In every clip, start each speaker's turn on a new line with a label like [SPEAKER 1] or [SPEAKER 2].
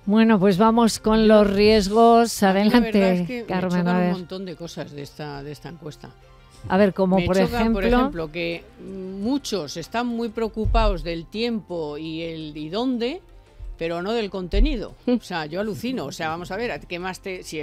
[SPEAKER 1] Bueno, pues vamos con los riesgos. Adelante,
[SPEAKER 2] la verdad es que
[SPEAKER 1] Carmen.
[SPEAKER 2] me chocan
[SPEAKER 1] A ver.
[SPEAKER 2] un montón de cosas de esta encuesta.
[SPEAKER 1] A ver, como
[SPEAKER 2] Me
[SPEAKER 1] por
[SPEAKER 2] choca, por
[SPEAKER 1] ejemplo,
[SPEAKER 2] ejemplo, que muchos están muy preocupados del tiempo y dónde, pero no del contenido. O sea, yo alucino. O sea, vamos a ver, ¿qué más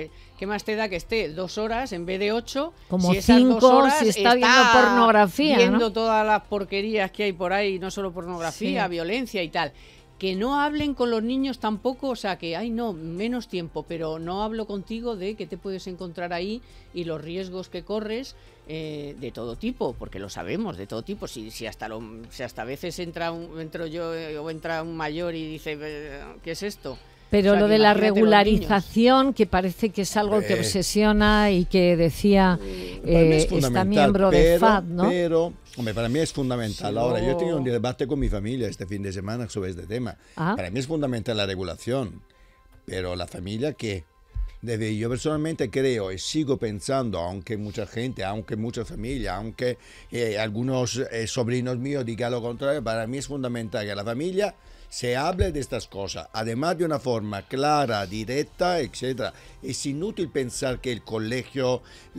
[SPEAKER 2] te da que esté 2 horas en vez de 8?
[SPEAKER 1] como
[SPEAKER 2] si esas
[SPEAKER 1] 5
[SPEAKER 2] 2 horas
[SPEAKER 1] si está viendo pornografía,
[SPEAKER 2] viendo
[SPEAKER 1] ¿no?
[SPEAKER 2] todas las porquerías que hay por ahí, no solo pornografía,
[SPEAKER 1] Sí.
[SPEAKER 2] violencia y tal. Que no hablen con los niños tampoco, o sea, que, ay no, menos tiempo, pero no hablo contigo de qué te puedes encontrar ahí y los riesgos que corres de todo tipo, porque lo sabemos, de todo tipo. Si hasta a veces entro yo o entra un mayor y dice, ¿qué es esto?
[SPEAKER 1] Pero
[SPEAKER 2] O sea,
[SPEAKER 1] lo
[SPEAKER 2] que
[SPEAKER 1] de la
[SPEAKER 2] imagínate los
[SPEAKER 1] regularización, que parece que es algo que obsesiona y que decía
[SPEAKER 3] Para mí es
[SPEAKER 1] esta
[SPEAKER 3] fundamental,
[SPEAKER 1] miembro de FAD, ¿no?
[SPEAKER 3] Pero, hombre, para mí es fundamental.
[SPEAKER 2] Sí,
[SPEAKER 3] Ahora, yo he
[SPEAKER 2] luego-
[SPEAKER 3] tenido un debate con mi familia este fin de semana sobre este tema.
[SPEAKER 1] Ah.
[SPEAKER 3] Para mí es fundamental la regulación, pero la familia, ¿qué? Yo personalmente creo y sigo pensando, aunque mucha gente, aunque mucha familia, aunque algunos sobrinos míos digan lo contrario, para mí es fundamental que la familia se hable de estas cosas, además de una forma clara, directa, etc. Es inútil pensar que el colegio,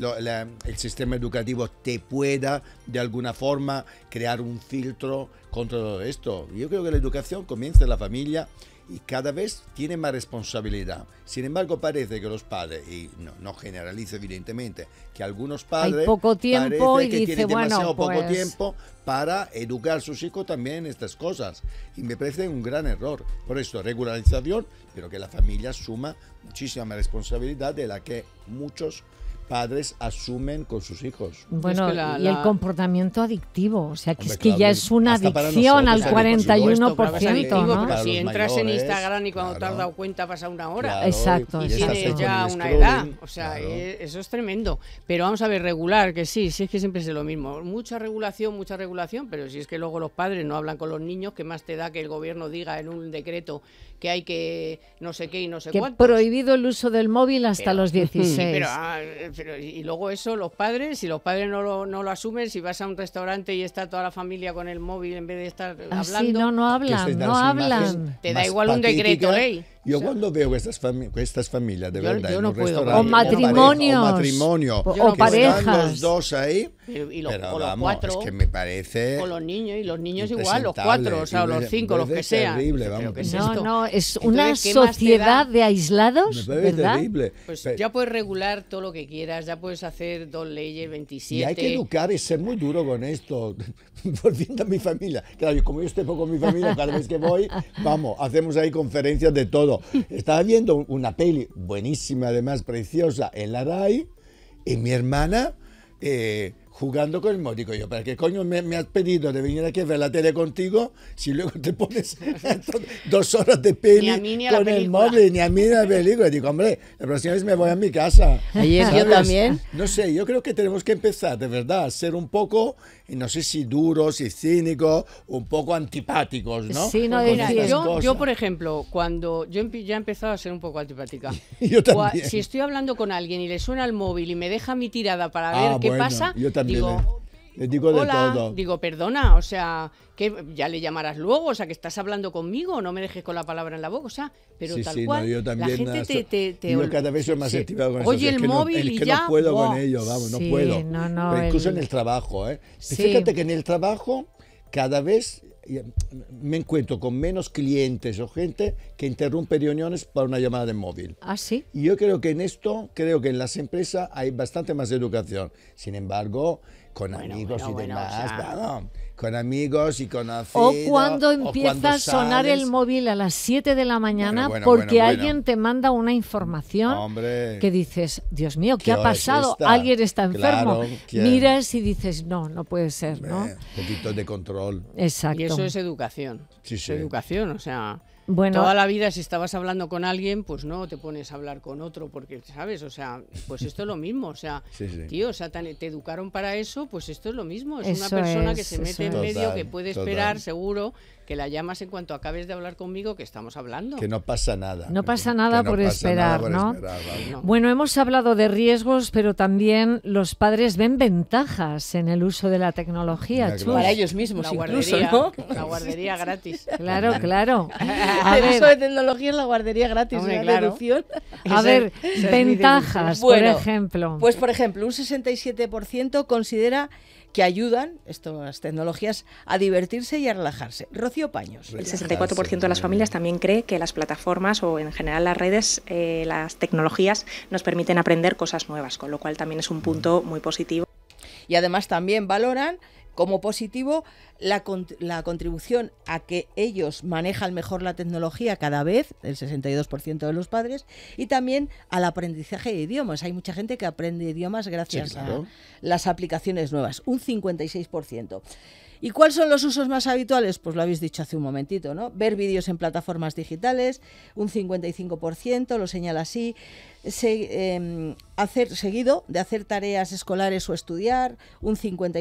[SPEAKER 3] el sistema educativo te pueda de alguna forma crear un filtro contra todo esto. Yo creo que la educación comienza en la familia y cada vez tiene más responsabilidad. Sin embargo, parece que los padres, y no generalizo evidentemente, que algunos padres
[SPEAKER 1] Hay poco tiempo
[SPEAKER 3] parece
[SPEAKER 1] y
[SPEAKER 3] que
[SPEAKER 1] dice,
[SPEAKER 3] tienen demasiado
[SPEAKER 1] bueno,
[SPEAKER 3] poco
[SPEAKER 1] pues
[SPEAKER 3] tiempo para educar a sus hijos también en estas cosas. Y me parece un gran error. Por eso, regularización, pero que la familia asuma muchísima más responsabilidad de la que muchos padres asumen con sus hijos.
[SPEAKER 1] Bueno,
[SPEAKER 2] Es que
[SPEAKER 1] y el comportamiento adictivo, o sea, que
[SPEAKER 3] Hombre,
[SPEAKER 1] es que
[SPEAKER 3] claro,
[SPEAKER 1] ya es una
[SPEAKER 3] hasta para
[SPEAKER 1] adicción al
[SPEAKER 3] nosotros, por
[SPEAKER 2] supuesto,
[SPEAKER 1] 41%,
[SPEAKER 2] claro,
[SPEAKER 1] ¿no?
[SPEAKER 2] pero
[SPEAKER 3] Para
[SPEAKER 2] si
[SPEAKER 3] los
[SPEAKER 2] entras en
[SPEAKER 3] mayores,
[SPEAKER 2] Instagram y cuando te has
[SPEAKER 3] claro.
[SPEAKER 2] dado cuenta pasa una hora.
[SPEAKER 3] Claro,
[SPEAKER 1] Exacto,
[SPEAKER 2] Y
[SPEAKER 3] estás
[SPEAKER 1] exacto.
[SPEAKER 2] tienes
[SPEAKER 3] con
[SPEAKER 2] ya
[SPEAKER 3] el
[SPEAKER 2] una
[SPEAKER 3] scrolling,
[SPEAKER 2] edad, o sea,
[SPEAKER 3] claro.
[SPEAKER 2] eso es tremendo. Pero vamos a ver, regular, que sí es que siempre es lo mismo. Mucha regulación, pero si es que luego los padres no hablan con los niños, ¿qué más te da que el gobierno diga en un decreto que hay que no sé qué y no sé
[SPEAKER 1] Que
[SPEAKER 2] cuántos?
[SPEAKER 1] prohibido el uso del móvil hasta
[SPEAKER 2] Pero-
[SPEAKER 1] los 16.
[SPEAKER 2] Sí, pero y luego eso, los padres, si los padres no lo asumen, si vas a un restaurante y está toda la familia con el móvil en vez de estar
[SPEAKER 1] Ah, sí,
[SPEAKER 2] hablando,
[SPEAKER 1] no hablan,
[SPEAKER 3] Que se dan
[SPEAKER 1] no
[SPEAKER 3] su
[SPEAKER 1] hablan.
[SPEAKER 3] imagen
[SPEAKER 2] te da
[SPEAKER 3] más
[SPEAKER 2] igual un decreto
[SPEAKER 3] patética.
[SPEAKER 2] ley.
[SPEAKER 3] Yo
[SPEAKER 2] O sea,
[SPEAKER 3] cuando veo estas familias de
[SPEAKER 2] Yo-
[SPEAKER 3] verdad
[SPEAKER 2] yo
[SPEAKER 3] en
[SPEAKER 2] no
[SPEAKER 3] un
[SPEAKER 2] puedo.
[SPEAKER 3] restaurante,
[SPEAKER 2] O
[SPEAKER 3] con pareja,
[SPEAKER 1] matrimonios.
[SPEAKER 3] o matrimonio,
[SPEAKER 1] O
[SPEAKER 3] que están
[SPEAKER 1] parejas.
[SPEAKER 3] los dos ahí,
[SPEAKER 2] y los,
[SPEAKER 3] pero
[SPEAKER 2] o los
[SPEAKER 3] vamos,
[SPEAKER 2] 4
[SPEAKER 3] es que me parece
[SPEAKER 2] con los niños, y los niños igual, los
[SPEAKER 3] impresentable,
[SPEAKER 2] 4, o sea, o los 5, los que
[SPEAKER 3] parece
[SPEAKER 2] sean.
[SPEAKER 3] terrible,
[SPEAKER 2] Pero
[SPEAKER 3] vamos.
[SPEAKER 2] ¿qué es
[SPEAKER 1] No,
[SPEAKER 2] esto?
[SPEAKER 1] no, es
[SPEAKER 2] Entonces,
[SPEAKER 1] una
[SPEAKER 2] ¿qué más te da?
[SPEAKER 1] sociedad de aislados,
[SPEAKER 3] me parece
[SPEAKER 1] ¿verdad?
[SPEAKER 3] terrible.
[SPEAKER 2] Pues
[SPEAKER 3] Pero-
[SPEAKER 2] ya puedes regular todo lo que quieras, ya puedes hacer 2 leyes,
[SPEAKER 3] y
[SPEAKER 2] 27.
[SPEAKER 3] hay que educar y ser muy duro con esto. Volviendo a mi familia. Claro, como yo estoy poco con mi familia, cada vez que voy, vamos, hacemos ahí conferencias de todo. Estaba viendo una peli buenísima, además preciosa, en la RAI, y mi hermana jugando con el móvil. Digo yo, ¿para qué coño me has pedido de venir aquí a ver la tele contigo si luego te pones 2 horas de peli
[SPEAKER 2] Ni a mí ni a la
[SPEAKER 3] con el
[SPEAKER 2] película.
[SPEAKER 3] móvil, ni a mí ni a la película? Digo, hombre, la próxima vez me voy a mi casa.
[SPEAKER 4] Ayer yo
[SPEAKER 3] ¿Sabes?
[SPEAKER 4] también.
[SPEAKER 3] No sé, yo creo que tenemos que empezar, de verdad, a ser un poco, no sé si duros, si cínicos, un poco antipáticos, ¿no?
[SPEAKER 1] Sí, no
[SPEAKER 3] Con
[SPEAKER 1] decir-
[SPEAKER 3] estas
[SPEAKER 2] Yo,
[SPEAKER 3] cosas.
[SPEAKER 2] por ejemplo, cuando yo ya he empezado a ser un poco antipática.
[SPEAKER 3] Yo también.
[SPEAKER 2] Si estoy hablando con alguien y le suena el móvil y me deja mi tirada para ver
[SPEAKER 3] Ah,
[SPEAKER 2] qué
[SPEAKER 3] bueno,
[SPEAKER 2] pasa,
[SPEAKER 3] yo también,
[SPEAKER 2] digo,
[SPEAKER 3] le digo de
[SPEAKER 2] hola,
[SPEAKER 3] todo.
[SPEAKER 2] digo, perdona, o sea, que ya le llamarás luego, o sea, que estás hablando conmigo, no me dejes con la palabra en la boca, o sea, pero
[SPEAKER 3] Sí,
[SPEAKER 2] tal
[SPEAKER 3] sí, no,
[SPEAKER 2] cual,
[SPEAKER 3] yo también,
[SPEAKER 2] la gente
[SPEAKER 3] no,
[SPEAKER 2] te
[SPEAKER 3] yo cada vez soy más
[SPEAKER 2] se-
[SPEAKER 3] activado con eso.
[SPEAKER 2] oye
[SPEAKER 3] es
[SPEAKER 2] el
[SPEAKER 3] que
[SPEAKER 2] móvil
[SPEAKER 3] es
[SPEAKER 2] y
[SPEAKER 3] que
[SPEAKER 2] ya,
[SPEAKER 3] no puedo
[SPEAKER 2] ¡buah!
[SPEAKER 3] con ello, vamos, no
[SPEAKER 1] Sí,
[SPEAKER 3] puedo.
[SPEAKER 1] no,
[SPEAKER 3] Pero incluso
[SPEAKER 1] el-
[SPEAKER 3] en el trabajo, ¿eh?
[SPEAKER 1] Sí.
[SPEAKER 3] Fíjate que en el trabajo cada vez me encuentro con menos clientes o gente que interrumpe reuniones para una llamada de móvil.
[SPEAKER 1] Ah, sí.
[SPEAKER 3] Y yo creo que en esto, creo que en las empresas hay bastante más educación. Sin embargo, con amigos y
[SPEAKER 2] bueno,
[SPEAKER 3] demás,
[SPEAKER 2] o sea,
[SPEAKER 3] vamos, con amigos y conocidos.
[SPEAKER 1] O cuando
[SPEAKER 3] o
[SPEAKER 1] empieza
[SPEAKER 3] cuando
[SPEAKER 1] a sonar
[SPEAKER 3] sales.
[SPEAKER 1] el móvil a las 7 de la mañana
[SPEAKER 3] Bueno,
[SPEAKER 1] porque
[SPEAKER 3] bueno.
[SPEAKER 1] alguien te manda una información
[SPEAKER 3] Hombre.
[SPEAKER 1] que dices, Dios mío, ¿qué
[SPEAKER 3] ¿Qué
[SPEAKER 1] ha
[SPEAKER 3] hora es
[SPEAKER 1] pasado?
[SPEAKER 3] esta?
[SPEAKER 1] Alguien está enfermo.
[SPEAKER 3] Claro, ¿quién?
[SPEAKER 1] Miras y dices, no puede ser, ¿no?
[SPEAKER 3] Un poquito de control.
[SPEAKER 1] Exacto.
[SPEAKER 2] Y eso es educación.
[SPEAKER 3] Sí, sí.
[SPEAKER 2] Es educación, o sea,
[SPEAKER 1] Bueno,
[SPEAKER 2] toda la vida si estabas hablando con alguien, pues no te pones a hablar con otro, porque, ¿sabes? O sea, pues esto es lo mismo, o sea,
[SPEAKER 3] Sí, sí.
[SPEAKER 2] tío, o sea, te educaron para eso, pues esto es lo mismo, es una
[SPEAKER 1] Eso
[SPEAKER 2] persona que
[SPEAKER 1] es,
[SPEAKER 2] se
[SPEAKER 1] eso
[SPEAKER 2] mete en
[SPEAKER 1] es.
[SPEAKER 2] medio,
[SPEAKER 3] Total,
[SPEAKER 2] que puede
[SPEAKER 3] total.
[SPEAKER 2] esperar, seguro, que la llamas en cuanto acabes de hablar conmigo, que estamos hablando.
[SPEAKER 3] Que no pasa nada.
[SPEAKER 1] No pasa nada por esperar, ¿no?
[SPEAKER 2] No.
[SPEAKER 1] Bueno, hemos hablado de riesgos, pero también los padres ven ventajas en el uso de la tecnología,
[SPEAKER 3] Claro.
[SPEAKER 1] Chus.
[SPEAKER 4] Para ellos mismos
[SPEAKER 2] La
[SPEAKER 4] incluso,
[SPEAKER 2] guardería,
[SPEAKER 4] ¿no?
[SPEAKER 2] la guardería gratis.
[SPEAKER 1] Claro, claro. A
[SPEAKER 4] El
[SPEAKER 1] ver,
[SPEAKER 4] uso de tecnología en la guardería gratis,
[SPEAKER 2] Hombre,
[SPEAKER 4] una
[SPEAKER 2] claro.
[SPEAKER 4] deducción.
[SPEAKER 1] a ver, ventajas,
[SPEAKER 4] Bueno,
[SPEAKER 1] por ejemplo.
[SPEAKER 4] Pues, por ejemplo, un 67% considera que ayudan estas tecnologías a divertirse y a relajarse. Rocío Paños.
[SPEAKER 5] El 64% de las familias también cree que las plataformas o en general las redes, las tecnologías nos permiten aprender cosas nuevas, con lo cual también es un punto muy positivo.
[SPEAKER 4] Y además también valoran como positivo la contribución a que ellos manejan mejor la tecnología cada vez, el 62% de los padres, y también al aprendizaje de idiomas. Hay mucha gente que aprende idiomas gracias
[SPEAKER 3] claro.
[SPEAKER 4] a las aplicaciones nuevas, un 56%. ¿Y cuáles son los usos más habituales? Pues lo habéis dicho hace un momentito, ¿no? Ver vídeos en plataformas digitales, un 55%, lo señala así. Seguido de hacer tareas escolares o estudiar, un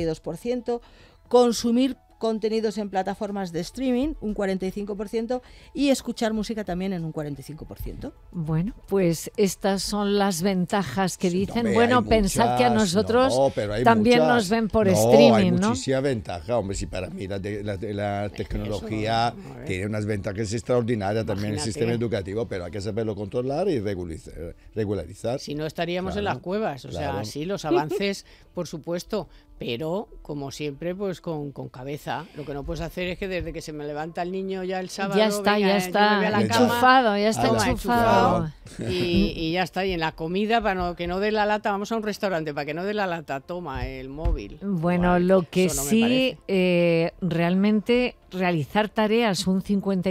[SPEAKER 4] 52%. Consumir contenidos en plataformas de streaming, un 45%, y escuchar música también en un 45%.
[SPEAKER 1] Bueno, pues estas son las ventajas que dicen.
[SPEAKER 3] Hombre,
[SPEAKER 1] Bueno,
[SPEAKER 3] hay
[SPEAKER 1] pensad que a
[SPEAKER 3] muchas,
[SPEAKER 1] nosotros
[SPEAKER 3] no, pero hay
[SPEAKER 1] también
[SPEAKER 3] muchas.
[SPEAKER 1] nos ven por
[SPEAKER 3] Hay
[SPEAKER 1] streaming, ¿no?
[SPEAKER 3] muchísima ventaja, hombre, si para mí la tecnología
[SPEAKER 2] a ver.
[SPEAKER 3] tiene unas ventajas extraordinarias también en el
[SPEAKER 2] Imagínate.
[SPEAKER 3] sistema educativo, pero hay que saberlo controlar y regularizar.
[SPEAKER 2] Si no estaríamos en
[SPEAKER 3] Claro,
[SPEAKER 2] las cuevas, o sea,
[SPEAKER 3] claro.
[SPEAKER 2] sí, los avances, por supuesto, pero como siempre, pues con cabeza. Lo que no puedes hacer es que desde que se me levanta el niño ya el sábado,
[SPEAKER 1] Ya está,
[SPEAKER 2] venga,
[SPEAKER 1] ya
[SPEAKER 2] yo
[SPEAKER 1] está
[SPEAKER 2] me voy a la cama,
[SPEAKER 1] enchufado, ya está
[SPEAKER 3] Ala,
[SPEAKER 1] enchufado.
[SPEAKER 2] y ya está. Y en la comida, para que no dé la lata, vamos a un restaurante, para que no dé la lata, toma el móvil.
[SPEAKER 1] Bueno,
[SPEAKER 2] Guay,
[SPEAKER 1] lo que
[SPEAKER 2] eso no me
[SPEAKER 1] sí,
[SPEAKER 2] parece.
[SPEAKER 1] realmente realizar tareas un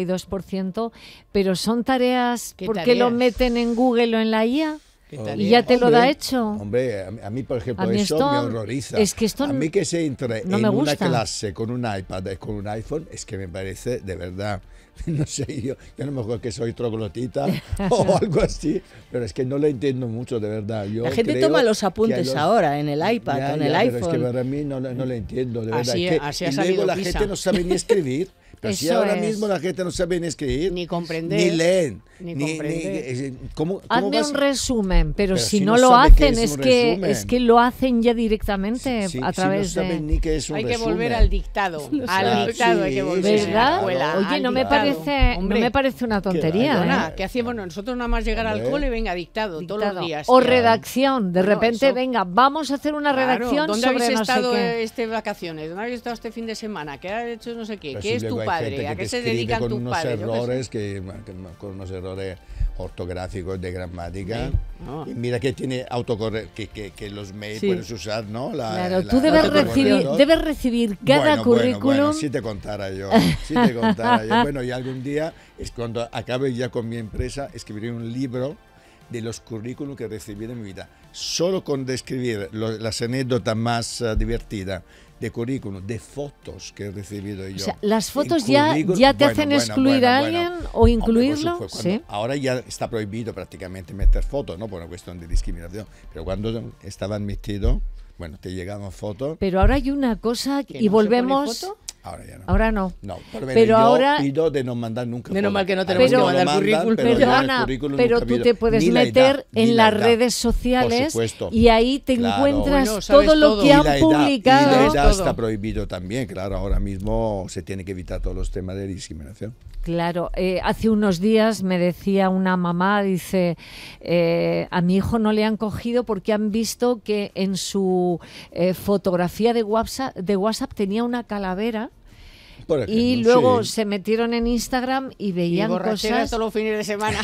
[SPEAKER 1] 52%, pero son tareas
[SPEAKER 2] ¿Qué
[SPEAKER 1] porque lo
[SPEAKER 2] tareas?
[SPEAKER 1] meten en Google o en la IA
[SPEAKER 2] ¿Qué
[SPEAKER 3] Oh.
[SPEAKER 2] tal?
[SPEAKER 1] y ya te lo
[SPEAKER 3] Hombre,
[SPEAKER 1] da hecho.
[SPEAKER 3] Hombre, a mí, por ejemplo,
[SPEAKER 1] A mí
[SPEAKER 3] eso
[SPEAKER 1] esto-
[SPEAKER 3] me horroriza.
[SPEAKER 1] es que esto
[SPEAKER 3] a mí que se entre
[SPEAKER 1] no
[SPEAKER 3] en
[SPEAKER 1] me
[SPEAKER 3] una
[SPEAKER 1] gusta.
[SPEAKER 3] clase con un iPad y con un iPhone, es que me parece, de verdad, no sé, yo a lo mejor que soy troglodita o algo así, pero es que no lo entiendo mucho, de verdad. Yo
[SPEAKER 4] La gente
[SPEAKER 3] creo
[SPEAKER 4] toma los
[SPEAKER 3] que
[SPEAKER 4] apuntes
[SPEAKER 3] hay
[SPEAKER 4] ahora en el iPad
[SPEAKER 3] Ya,
[SPEAKER 4] o en
[SPEAKER 3] ya,
[SPEAKER 4] el
[SPEAKER 3] pero
[SPEAKER 4] iPhone.
[SPEAKER 3] es que para mí no lo entiendo, de verdad.
[SPEAKER 2] Así-
[SPEAKER 3] Es que-
[SPEAKER 2] así ha
[SPEAKER 3] y luego
[SPEAKER 2] salido
[SPEAKER 3] la
[SPEAKER 2] PISA.
[SPEAKER 3] gente no sabe ni escribir. Pero si
[SPEAKER 1] Eso
[SPEAKER 3] ahora
[SPEAKER 1] es.
[SPEAKER 3] mismo la gente no sabe ni escribir,
[SPEAKER 2] Ni comprender,
[SPEAKER 3] ni leen,
[SPEAKER 2] ni comprender.
[SPEAKER 3] ¿cómo
[SPEAKER 1] Hazme
[SPEAKER 3] vas
[SPEAKER 1] un resumen, pero
[SPEAKER 3] Pero
[SPEAKER 1] si
[SPEAKER 3] si
[SPEAKER 1] no
[SPEAKER 3] no
[SPEAKER 1] lo
[SPEAKER 3] sabe qué
[SPEAKER 1] hacen,
[SPEAKER 3] es
[SPEAKER 1] es
[SPEAKER 3] un
[SPEAKER 1] que,
[SPEAKER 3] resumen.
[SPEAKER 1] es que lo hacen ya directamente
[SPEAKER 3] Sí,
[SPEAKER 1] a
[SPEAKER 3] si
[SPEAKER 1] través
[SPEAKER 3] no saben
[SPEAKER 1] de...
[SPEAKER 3] ni qué es un
[SPEAKER 2] Hay que
[SPEAKER 3] resumen.
[SPEAKER 2] volver al dictado. Al
[SPEAKER 3] sabe.
[SPEAKER 2] dictado hay que
[SPEAKER 3] Sí,
[SPEAKER 2] volver.
[SPEAKER 3] sí,
[SPEAKER 2] en la
[SPEAKER 1] ¿Verdad?
[SPEAKER 2] escuela,
[SPEAKER 1] Oye,
[SPEAKER 2] al
[SPEAKER 1] no me
[SPEAKER 2] dictado.
[SPEAKER 1] parece,
[SPEAKER 2] Hombre,
[SPEAKER 1] no me parece una tontería.
[SPEAKER 2] perdona,
[SPEAKER 1] ¿eh?
[SPEAKER 2] ¿qué hacíamos nosotros nada más llegar al
[SPEAKER 3] Hombre.
[SPEAKER 2] cole? Venga, dictado, todos
[SPEAKER 1] Dictado.
[SPEAKER 2] los días.
[SPEAKER 1] O
[SPEAKER 2] Ya.
[SPEAKER 1] redacción, de
[SPEAKER 2] Bueno,
[SPEAKER 1] repente,
[SPEAKER 2] eso-
[SPEAKER 1] venga, vamos a hacer una
[SPEAKER 2] Claro,
[SPEAKER 1] redacción
[SPEAKER 2] ¿dónde
[SPEAKER 1] sobre
[SPEAKER 2] habéis
[SPEAKER 1] no sé
[SPEAKER 2] estado
[SPEAKER 1] qué.
[SPEAKER 2] este vacaciones? ¿Dónde habéis estado este fin de semana? ¿Qué ha hecho no sé qué?
[SPEAKER 3] Pero
[SPEAKER 2] ¿Qué
[SPEAKER 3] si
[SPEAKER 2] es tu
[SPEAKER 3] luego hay
[SPEAKER 2] padre?
[SPEAKER 3] gente
[SPEAKER 2] ¿A
[SPEAKER 3] que
[SPEAKER 2] qué
[SPEAKER 3] te
[SPEAKER 2] se
[SPEAKER 3] escribe
[SPEAKER 2] dedican
[SPEAKER 3] con
[SPEAKER 2] tus
[SPEAKER 3] unos
[SPEAKER 2] padres? Yo qué sé.
[SPEAKER 3] errores con unos errores ortográficos de gramática.
[SPEAKER 2] Sí, no.
[SPEAKER 3] Y mira que tiene autocorre que los mails
[SPEAKER 4] Sí.
[SPEAKER 3] puedes usar, ¿no?
[SPEAKER 1] Claro, tú debes recibir cada currículum.
[SPEAKER 3] Bueno, si te contara yo, si te contara yo. Bueno, y algún día, es cuando acabe ya con mi empresa, escribiré un libro de los currículums que recibí en mi vida. Solo con describir las anécdotas más divertidas de currículum, de fotos que he recibido yo.
[SPEAKER 1] O sea, las
[SPEAKER 3] En
[SPEAKER 1] fotos ya
[SPEAKER 3] currículum,
[SPEAKER 1] te hacen excluir a alguien o
[SPEAKER 3] Hombre,
[SPEAKER 1] incluirlo.
[SPEAKER 3] por supuesto,
[SPEAKER 1] Sí.
[SPEAKER 3] ahora ya está prohibido prácticamente meter fotos, ¿no? Por una cuestión de discriminación. Pero cuando estaba admitido, bueno, te llegaban fotos,
[SPEAKER 1] Pero ahora hay una cosa
[SPEAKER 2] ¿Que
[SPEAKER 1] y
[SPEAKER 2] no se
[SPEAKER 1] volvemos.
[SPEAKER 2] pone foto?
[SPEAKER 3] ahora ya no.
[SPEAKER 1] Ahora no.
[SPEAKER 3] No,
[SPEAKER 1] Pero
[SPEAKER 3] yo
[SPEAKER 1] ahora-
[SPEAKER 3] pido de no mandar nunca
[SPEAKER 4] Menos
[SPEAKER 3] fotos.
[SPEAKER 4] mal que no
[SPEAKER 3] A
[SPEAKER 4] tenemos
[SPEAKER 3] veces
[SPEAKER 1] que
[SPEAKER 3] lo
[SPEAKER 4] mandar
[SPEAKER 3] mandan,
[SPEAKER 4] currículum,
[SPEAKER 3] pero yo en el
[SPEAKER 1] Perdona,
[SPEAKER 3] currículum
[SPEAKER 1] pero
[SPEAKER 3] nunca
[SPEAKER 1] tú
[SPEAKER 3] pido
[SPEAKER 1] te puedes
[SPEAKER 3] ni la
[SPEAKER 1] meter
[SPEAKER 3] edad, ni
[SPEAKER 1] en
[SPEAKER 3] la
[SPEAKER 1] las
[SPEAKER 3] edad.
[SPEAKER 1] redes sociales
[SPEAKER 3] Por supuesto.
[SPEAKER 1] y ahí te
[SPEAKER 3] Claro.
[SPEAKER 1] encuentras
[SPEAKER 2] Bueno, sabes
[SPEAKER 1] todo lo
[SPEAKER 2] todo.
[SPEAKER 1] que
[SPEAKER 2] Y
[SPEAKER 1] han
[SPEAKER 3] la
[SPEAKER 1] publicado.
[SPEAKER 3] edad
[SPEAKER 2] Todo.
[SPEAKER 3] está prohibido también, claro, ahora mismo se tiene que evitar todos los temas de discriminación.
[SPEAKER 1] Claro, hace unos días me decía una mamá, dice, a mi hijo no le han cogido porque han visto que en su fotografía de WhatsApp tenía una calavera
[SPEAKER 3] Por
[SPEAKER 1] y
[SPEAKER 3] ejemplo,
[SPEAKER 1] luego
[SPEAKER 3] sí.
[SPEAKER 1] se metieron en Instagram y
[SPEAKER 2] Y
[SPEAKER 1] veían
[SPEAKER 2] borrachera
[SPEAKER 1] cosas.
[SPEAKER 2] todos los fines de semana.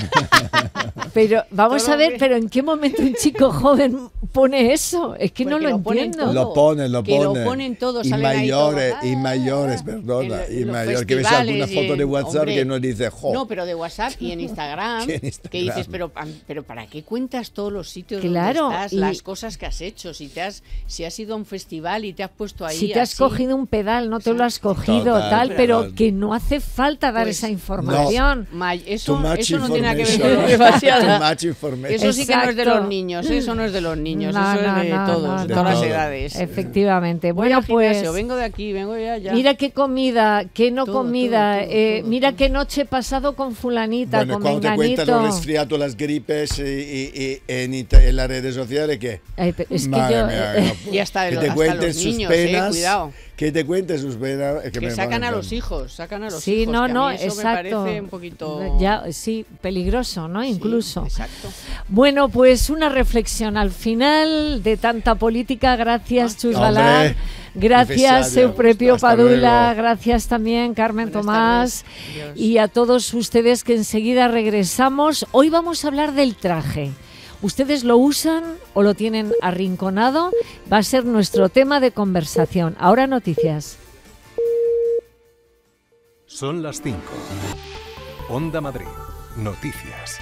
[SPEAKER 1] Pero vamos
[SPEAKER 2] Todo
[SPEAKER 1] a ver,
[SPEAKER 2] bien.
[SPEAKER 1] pero ¿en qué momento un chico joven pone eso? Es que no
[SPEAKER 2] Porque
[SPEAKER 1] lo
[SPEAKER 2] lo ponen
[SPEAKER 1] entiendo.
[SPEAKER 2] todo.
[SPEAKER 3] Lo
[SPEAKER 2] Que
[SPEAKER 3] ponen.
[SPEAKER 2] lo ponen todos,
[SPEAKER 3] y
[SPEAKER 2] salen ahí
[SPEAKER 3] mayores,
[SPEAKER 2] todos.
[SPEAKER 3] y mayores, perdona,
[SPEAKER 2] En
[SPEAKER 3] y
[SPEAKER 2] los
[SPEAKER 3] mayores, que ves alguna
[SPEAKER 2] festivales y
[SPEAKER 3] foto de
[SPEAKER 2] en-
[SPEAKER 3] WhatsApp
[SPEAKER 2] hombre,
[SPEAKER 3] que nos dice, jo,
[SPEAKER 2] No, pero de WhatsApp y en Instagram,
[SPEAKER 3] Sí, en Instagram.
[SPEAKER 2] que dices, pero ¿para qué cuentas todos los sitios
[SPEAKER 1] Claro,
[SPEAKER 2] donde estás,
[SPEAKER 1] y-
[SPEAKER 2] las cosas que has hecho? Si has ido a un festival y te has puesto ahí
[SPEAKER 1] Si te has
[SPEAKER 2] así,
[SPEAKER 1] cogido un pedal, no te lo has cogido. total, pero que no hace falta dar esa información.
[SPEAKER 2] Eso no tiene nada que ver con demasiada. Eso sí que no es de los niños, eso no es de los niños, eso es de todos, de todas las edades.
[SPEAKER 1] Efectivamente. Bueno, pues
[SPEAKER 2] vengo de aquí, vengo de allá.
[SPEAKER 1] Mira qué comida, qué no comida, mira qué noche he pasado con fulanita, con
[SPEAKER 3] cuando
[SPEAKER 1] menganito.
[SPEAKER 3] Te cuentan los resfriados, las gripes y en las redes sociales, ¿qué?
[SPEAKER 1] Es que
[SPEAKER 3] Madre
[SPEAKER 1] yo,
[SPEAKER 3] mía,
[SPEAKER 2] y hasta,
[SPEAKER 3] que te cuenten
[SPEAKER 2] los
[SPEAKER 3] sus
[SPEAKER 2] niños,
[SPEAKER 3] penas,
[SPEAKER 2] cuidado.
[SPEAKER 3] Que te cuenten sus penas.
[SPEAKER 2] Que sacan a los hijos,
[SPEAKER 1] sí,
[SPEAKER 2] hijos.
[SPEAKER 1] No,
[SPEAKER 2] que
[SPEAKER 1] no,
[SPEAKER 2] a mí eso
[SPEAKER 1] exacto.
[SPEAKER 2] me parece un poquito...
[SPEAKER 1] Ya, sí, peligroso, ¿no? Incluso.
[SPEAKER 2] Sí, exacto.
[SPEAKER 1] Bueno, pues una reflexión al final de tanta política. Gracias, Chus Galán. Gracias, Eufrepio Padula. Gracias también, Carmen Tomás. Y a todos ustedes, que enseguida regresamos. Hoy vamos a hablar del traje. ¿Ustedes lo usan o lo tienen arrinconado? Va a ser nuestro tema de conversación. Ahora noticias.
[SPEAKER 6] Son las 5. Onda Madrid. Noticias.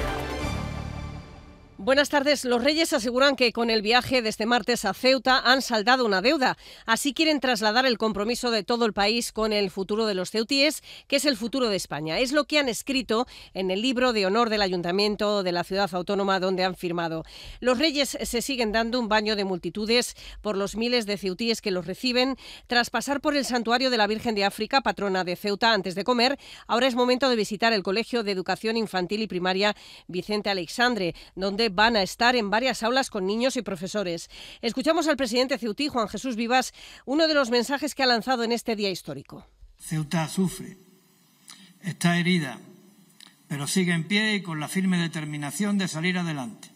[SPEAKER 7] Buenas tardes. Los Reyes aseguran que con el viaje de este martes a Ceuta han saldado una deuda. Así quieren trasladar el compromiso de todo el país con el futuro de los ceutíes, que es el futuro de España. Es lo que han escrito en el libro de honor del Ayuntamiento de la ciudad autónoma donde han firmado. Los Reyes se siguen dando un baño de multitudes por los miles de ceutíes que los reciben. Tras pasar por el santuario de la Virgen de África, patrona de Ceuta, antes de comer, ahora es momento de visitar el Colegio de Educación Infantil y Primaria Vicente Aleixandre, donde van a estar en varias aulas con niños y profesores. Escuchamos al presidente ceutí, Juan Jesús Vivas, uno de los mensajes que ha lanzado en este día histórico.
[SPEAKER 8] Ceuta sufre, está herida, pero sigue en pie y con la firme determinación de salir adelante.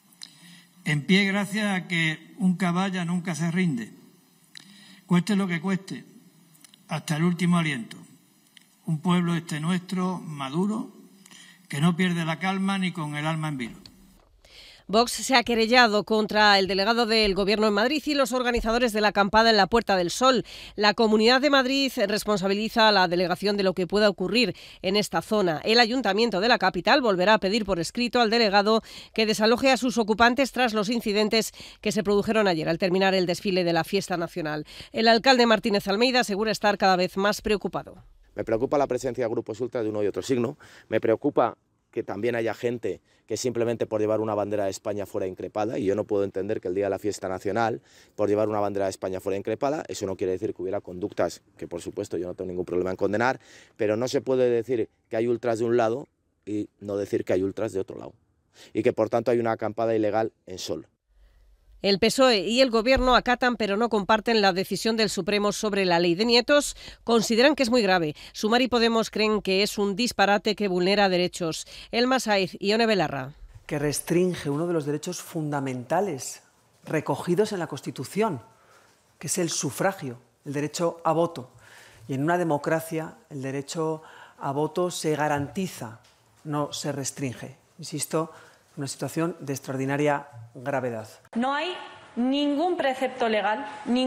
[SPEAKER 8] En pie gracias a que un caballa nunca se rinde, cueste lo que cueste, hasta el último aliento. Un pueblo nuestro, maduro, que no pierde la calma ni con el alma en vilo.
[SPEAKER 7] Vox se ha querellado contra el delegado del Gobierno en Madrid y los organizadores de la acampada en la Puerta del Sol. La Comunidad de Madrid responsabiliza a la delegación de lo que pueda ocurrir en esta zona. El Ayuntamiento de la capital volverá a pedir por escrito al delegado que desaloje a sus ocupantes tras los incidentes que se produjeron ayer al terminar el desfile de la fiesta nacional. El alcalde Martínez Almeida asegura estar cada vez más preocupado.
[SPEAKER 9] Me preocupa la presencia de grupos ultras de uno y otro signo. Me preocupa que también haya gente que simplemente por llevar una bandera de España fuera increpada, y yo no puedo entender que el día de la fiesta nacional, por llevar una bandera de España fuera increpada. Eso no quiere decir que hubiera conductas que, por supuesto, yo no tengo ningún problema en condenar, pero no se puede decir que hay ultras de un lado y no decir que hay ultras de otro lado, y que por tanto hay una acampada ilegal en Sol.
[SPEAKER 7] El PSOE y el Gobierno acatan pero no comparten la decisión del Supremo sobre la ley de nietos. Consideran que es muy grave. Sumar y Podemos creen que es un disparate que vulnera derechos. Elma Saiz y Ione Belarra.
[SPEAKER 10] Que restringe uno de los derechos fundamentales recogidos en la Constitución, que es el sufragio, el derecho a voto. Y en una democracia el derecho a voto se garantiza, no se restringe. Insisto, una situación de extraordinaria gravedad.
[SPEAKER 11] No hay ningún precepto legal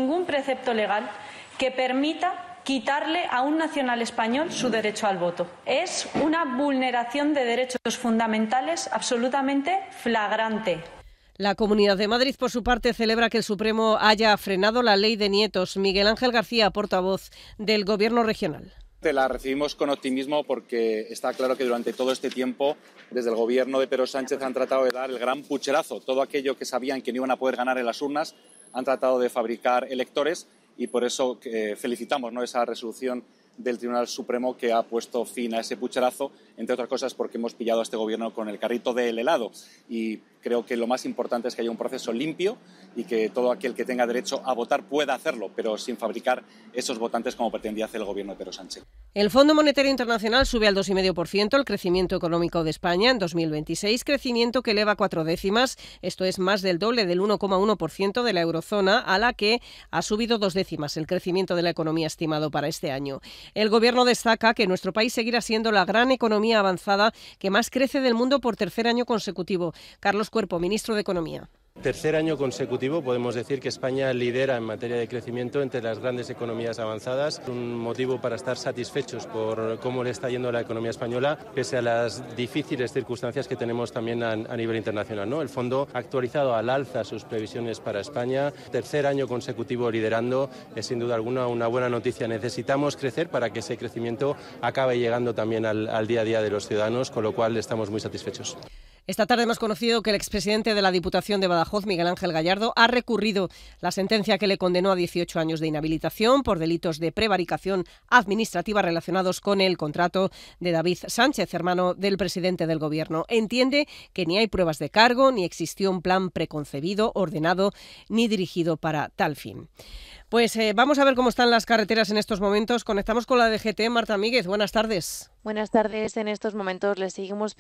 [SPEAKER 11] que permita quitarle a un nacional español su derecho al voto. Es una vulneración de derechos fundamentales absolutamente flagrante.
[SPEAKER 7] La Comunidad de Madrid, por su parte, celebra que el Supremo haya frenado la ley de nietos. Miguel Ángel García, portavoz del Gobierno regional.
[SPEAKER 12] La recibimos con optimismo porque está claro que durante todo este tiempo, desde el gobierno de Pedro Sánchez, han tratado de dar el gran pucherazo. Todo aquello que sabían que no iban a poder ganar en las urnas, han tratado de fabricar electores, y por eso felicitamos, ¿no?, esa resolución del Tribunal Supremo que ha puesto fin a ese pucherazo, entre otras cosas porque hemos pillado a este gobierno con el carrito del helado. Y creo que lo más importante es que haya un proceso limpio y que todo aquel que tenga derecho a votar pueda hacerlo, pero sin fabricar esos votantes como pretendía hacer el gobierno de Pedro Sánchez.
[SPEAKER 7] El Fondo Monetario Internacional sube al 2,5% el crecimiento económico de España en 2026, crecimiento que eleva 4 décimas, esto es más del doble del 1,1% de la eurozona, a la que ha subido 2 décimas el crecimiento de la economía estimado para este año. El Gobierno destaca que nuestro país seguirá siendo la gran economía avanzada que más crece del mundo por tercer año consecutivo. Carlos Cuerpo, ministro de Economía.
[SPEAKER 13] Tercer año consecutivo podemos decir que España lidera en materia de crecimiento entre las grandes economías avanzadas. Un motivo para estar satisfechos por cómo le está yendo la economía española, pese a las difíciles circunstancias que tenemos también a nivel internacional, ¿no? El fondo ha actualizado al alza sus previsiones para España. Tercer año consecutivo liderando es sin duda alguna una buena noticia. Necesitamos crecer para que ese crecimiento acabe llegando también al día a día de los ciudadanos, con lo cual estamos muy satisfechos.
[SPEAKER 7] Esta tarde hemos conocido que el expresidente de la Diputación de Badajoz, Miguel Ángel Gallardo, ha recurrido la sentencia que le condenó a 18 años de inhabilitación por delitos de prevaricación administrativa relacionados con el contrato de David Sánchez, hermano del presidente del Gobierno. Entiende que ni hay pruebas de cargo, ni existió un plan preconcebido, ordenado ni dirigido para tal fin. Pues vamos a ver cómo están las carreteras en estos momentos. Conectamos con la DGT. Marta Míguez, buenas tardes.
[SPEAKER 14] Buenas tardes. En estos momentos les seguimos